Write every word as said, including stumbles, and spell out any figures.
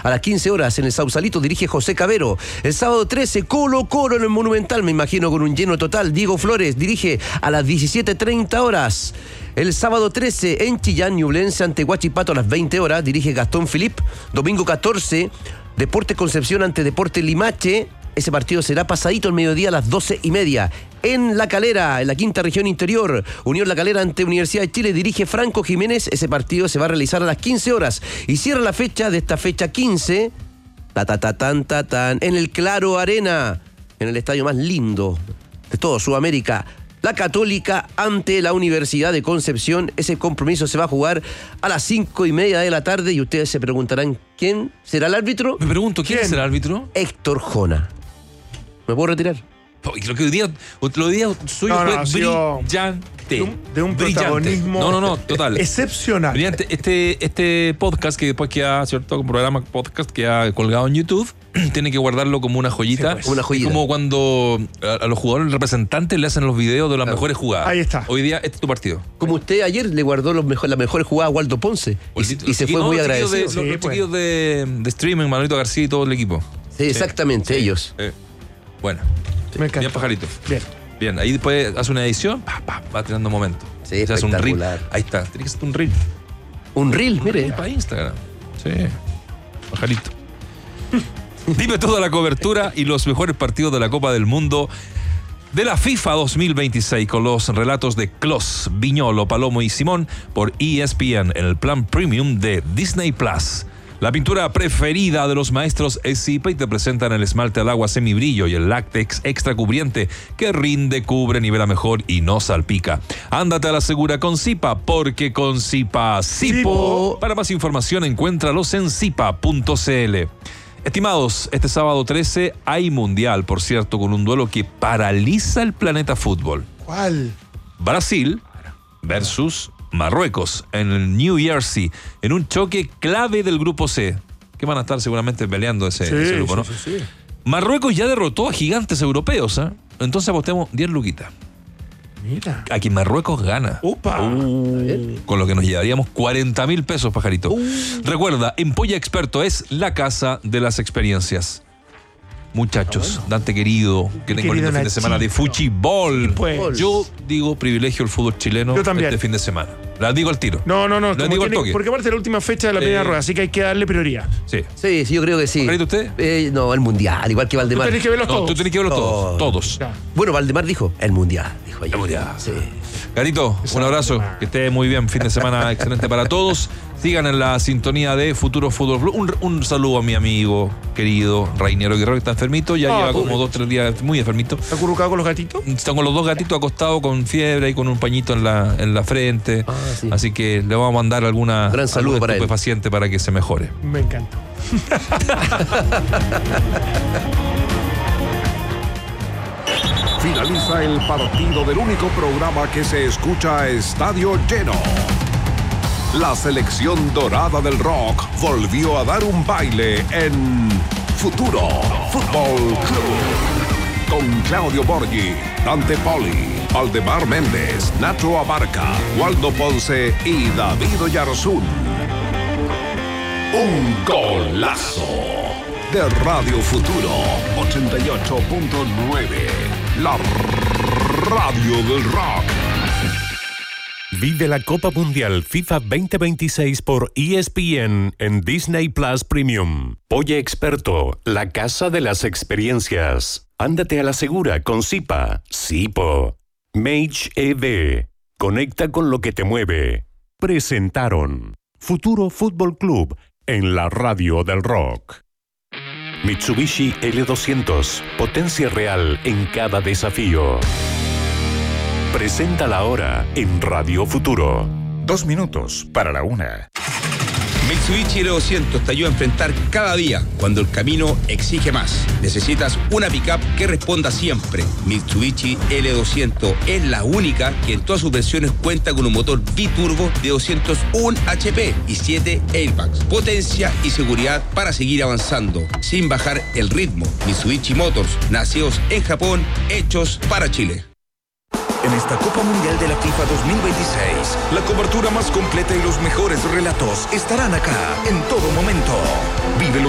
A las quince horas en el Sausalito dirige José Cavero. El sábado trece, Colo Colo en el Monumental, me imagino con un lleno total. Diego Flores dirige a las diecisiete treinta horas. El sábado trece en Chillán, Ñublense ante Huachipato a las veinte horas, dirige Gastón Philipp. Domingo catorce, Deportes Concepción ante Deportes Limache. Ese partido será pasadito al mediodía a las doce y media. En La Calera, en la quinta región interior, Unión La Calera ante Universidad de Chile dirige Franco Jiménez. Ese partido se va a realizar a las quince horas. Y cierra la fecha de esta fecha quince, ta, ta, ta, tan, ta, tan, en el Claro Arena, en el estadio más lindo de todo Sudamérica. La Católica ante la Universidad de Concepción. Ese compromiso se va a jugar a las cinco y media de la tarde y ustedes se preguntarán, ¿quién será el árbitro? Me pregunto, ¿quién, ¿quién? será el árbitro? Héctor Jona. ¿Me puedo retirar? Lo que hoy día, lo día suyo no, no, fue brillante. De un, de un protagonismo no, no, no, total. excepcional. Brillante. Este, este podcast que después queda, ¿cierto? Un programa podcast que ha colgado en YouTube, tiene que guardarlo como una joyita. Sí, pues, una joyita. Es como cuando a, a los jugadores representantes le hacen los videos de las claro. mejores jugadas. Ahí está. Hoy día este es tu partido. Como usted ayer le guardó los mejor, las mejores jugadas a Waldo Ponce. Y, y se fue no, muy los agradecido. De, sí, los, los pues. chiquillos de, de streaming, Manolito García y todo el equipo. Sí, exactamente, sí, ellos. Sí. Bueno. Me encanta. Bien, pajarito. Bien. Bien, ahí después hace una edición, pa, pa, va tirando momentos. Sí, o sea, hace un reel. espectacular. Ahí está, tiene que ser un reel. Un reel, un mire. Reel para Instagram. Sí, pajarito. Dime toda la cobertura y los mejores partidos de la Copa del Mundo de la FIFA dos mil veintiséis con los relatos de Klos, Viñolo, Palomo y Simón por E S P N en el plan premium de Disney Plus. La pintura preferida de los maestros es Zipa y te presentan el esmalte al agua semibrillo y el láctex extra cubriente que rinde, cubre, nivela mejor y no salpica. Ándate a la segura con Zipa, porque con Zipa, Zipo. Para más información encuéntralos en zipa punto c l. Estimados, este sábado trece hay mundial, por cierto, con un duelo que paraliza el planeta fútbol. ¿Cuál? Brasil versus Marruecos en el New Jersey, en un choque clave del grupo C, que van a estar seguramente peleando ese, sí, ese grupo, ¿no? Sí, sí, sí. Marruecos ya derrotó a gigantes europeos, ¿eh? Entonces apostemos diez luquitas. Mira. A quien Marruecos gana. ¡Upa! Uh, con lo que nos llevaríamos cuarenta mil pesos, pajarito. Uh. Recuerda, en Polla Experto es la casa de las experiencias. Muchachos, ah, bueno. Dante querido, que tengo lindo fin de semana de fuchibol. Pues. Yo digo privilegio el fútbol chileno este fin de semana. La digo al tiro. No, no, no. La digo al toque. Porque aparte es la última fecha de la primera eh, rueda, así que hay que darle prioridad. Sí. Sí, sí, yo creo que sí. ¿Pajarito usted? Eh, no, el mundial, igual que Valdemar. Tú tenés que verlos no, todos. Tú tenés que verlos todos. Todos. Ya. Bueno, Valdemar dijo el mundial. Dijo ayer. El mundial. Sí. Carito, un abrazo. Que esté muy bien. Fin de semana excelente para todos. Sigan en la sintonía de Futuro Fútbol Club. Un, un saludo a mi amigo querido Rainiero Guerrero, que está enfermito. Ya ah, lleva como dos, tres días muy enfermito. ¿Está acurrucado con los gatitos? Están con los dos gatitos acostados con fiebre y con un pañito en la, en la frente. Ah, sí. Así que le vamos a mandar alguna gran saludo para él. Paciente para que se mejore. Me encanta. Finaliza el partido del único programa que se escucha a estadio lleno. La selección dorada del rock volvió a dar un baile en Futuro Fútbol Club. Con Claudio Borghi, Dante Poli, Valdemar Méndez, Nacho Abarca, Waldo Ponce y David Oyarzún. Un golazo de Radio Futuro ochenta y ocho punto nueve. La radio del rock. Vive la Copa Mundial FIFA veinte veintiséis por E S P N en Disney Plus Premium. Polla Experto, la casa de las experiencias. Ándate a la segura con Zipa, Zipo. Mage E D, conecta con lo que te mueve. Presentaron Futuro Fútbol Club en la radio del rock. Mitsubishi L doscientos, potencia real en cada desafío. Presenta la hora en Radio Futuro. Dos minutos para la una. Mitsubishi L doscientos te ayuda a enfrentar cada día cuando el camino exige más. Necesitas una pickup que responda siempre. Mitsubishi L doscientos es la única que en todas sus versiones cuenta con un motor biturbo de doscientos uno H P y siete airbags. Potencia y seguridad para seguir avanzando sin bajar el ritmo. Mitsubishi Motors, nacidos en Japón, hechos para Chile. En esta Copa Mundial de la FIFA dos mil veintiséis, la cobertura más completa y los mejores relatos estarán acá en todo momento. Vívelo